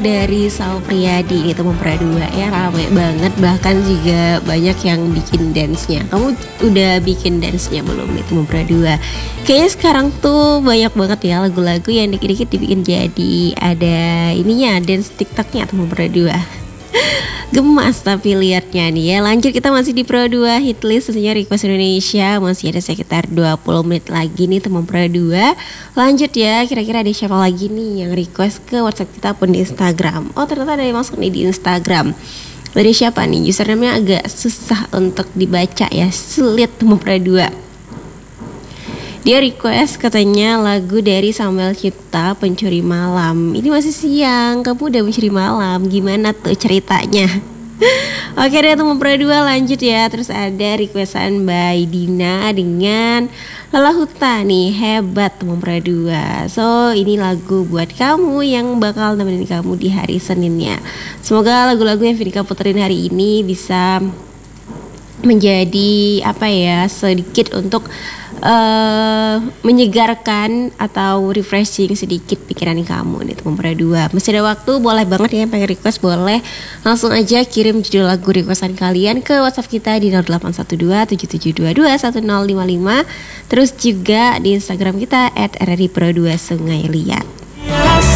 dari Sal Priadi, ini teman pradua ya, rame banget, bahkan juga banyak yang bikin dance-nya. Kamu udah bikin dance-nya belum nih teman pradua? Kayaknya sekarang tuh banyak banget ya lagu-lagu yang dikit-dikit dibikin jadi ada ininya, dance TikToknya teman pradua. Gemas tapi liatnya nih ya. Lanjut, kita masih di Pro 2 Hitlist, tentunya Request Indonesia. Masih ada sekitar 20 menit lagi nih teman Pro 2. Lanjut ya, kira-kira ada siapa lagi nih yang request ke WhatsApp kita pun di Instagram. Oh, ternyata ada yang masuk nih di Instagram. Dari siapa nih? Username-nya agak susah untuk dibaca ya, sulit teman Pro 2. Dia request katanya lagu dari Samuel Cipta, Pencuri Malam. Ini masih siang, kamu udah mencuri malam. Gimana tuh ceritanya? Oke deh teman pradua, lanjut ya. Terus ada requestan by Dina dengan Lelah Huta nih, hebat teman pradua. So ini lagu buat kamu yang bakal nemenin kamu di hari Seninnya. Semoga lagu-lagu yang Vika puterin hari ini bisa menjadi apa ya, sedikit untuk menyegarkan atau refreshing sedikit pikiran kamu nih teman pradua. Masih ada waktu, boleh banget ya pengen request, boleh langsung aja kirim judul lagu requestan kalian ke WhatsApp kita di 081277221055. Terus juga di Instagram kita @rripro2 Sungai Liat.